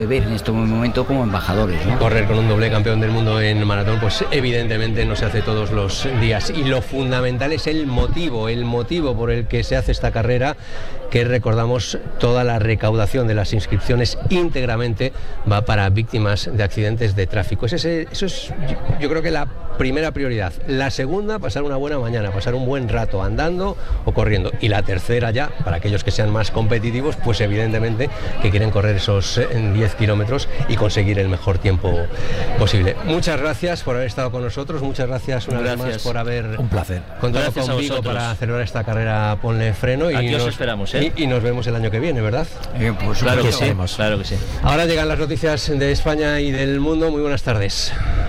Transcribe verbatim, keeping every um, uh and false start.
ver en este momento como embajadores, ¿no? Correr con un doble campeón del mundo en maratón, pues evidentemente no se hace todos los días, y lo fundamental es el motivo, el motivo por el que se hace esta carrera, que recordamos, toda la recaudación de las inscripciones íntegramente va para víctimas de accidentes de tráfico. Eso es, eso es yo, yo creo que la primera prioridad. La segunda, pasar una buena mañana, pasar un buen rato andando o corriendo. Y la tercera ya, para aquellos que sean más competitivos, pues evidentemente que quieren correr esos diez kilómetros y conseguir el mejor tiempo posible. Muchas gracias por haber estado con nosotros, muchas gracias una gracias. vez más por haber un placer. contado Gracias conmigo para celebrar esta carrera Ponle Freno. Aquí y os nos, esperamos, ¿eh? y, y nos vemos el año que viene, ¿verdad? Eh, pues Claro que sí, estaremos. claro que sí. Ahora llegan las noticias de España y del mundo. Muy buenas tardes.